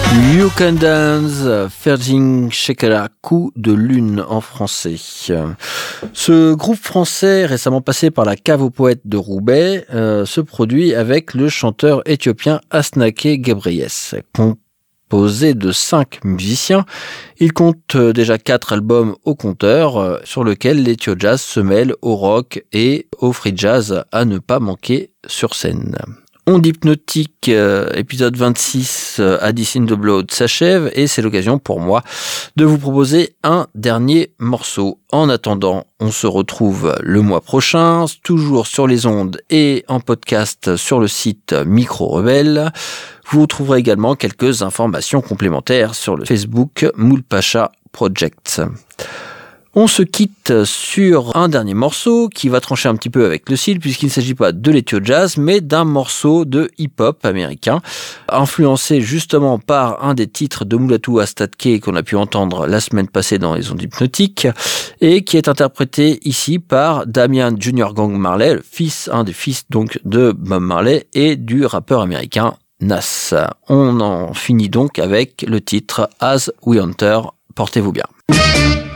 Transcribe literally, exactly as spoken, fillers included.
You Can Dance, Virgin Shekara, coup de lune en français. Ce groupe français, récemment passé par la Cave aux Poètes de Roubaix, euh, se produit avec le chanteur éthiopien Asnake Gebreyesus. Composé de cinq musiciens, il compte déjà quatre albums au compteur, euh, sur lequel l'Ethio Jazz se mêle au rock et au free jazz à ne pas manquer sur scène. Onde hypnotique, euh, épisode vingt-six, euh, Addis in the Blood s'achève et c'est l'occasion pour moi de vous proposer un dernier morceau. En attendant, on se retrouve le mois prochain, toujours sur les ondes et en podcast sur le site Micro Rebelle. Vous trouverez également quelques informations complémentaires sur le Facebook Moulpacha Project. On se quitte sur un dernier morceau qui va trancher un petit peu avec le style puisqu'il ne s'agit pas de l'Ethio Jazz mais d'un morceau de hip-hop américain influencé justement par un des titres de Mulatu Astatke qu'on a pu entendre la semaine passée dans les ondes hypnotiques et qui est interprété ici par Damian Junior Gang Marley, le fils, un des fils donc de Bob Marley et du rappeur américain Nas. On en finit donc avec le titre As We Enter. Portez-vous bien.